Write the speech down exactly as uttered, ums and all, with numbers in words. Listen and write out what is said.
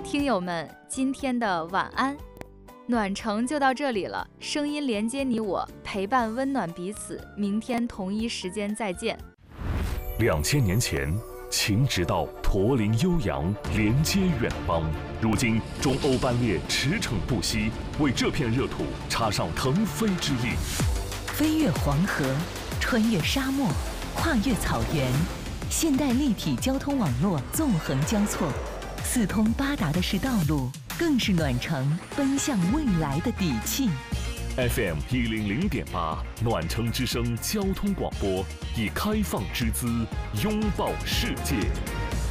听友们，今天的晚安。暖城就到这里了，声音连接你我，陪伴温暖彼此。明天同一时间再见。 两千年前，秦直道驼铃悠扬，连接远方。如今，中欧班列驰骋不息，为这片热土插上腾飞之力。 飞越黄河，穿越沙漠，跨越草原，现代立体交通网络纵横交错，四通八达的是道路，更是暖城奔向未来的底气。 F M 一零零点八，暖城之声交通广播，以开放之姿拥抱世界。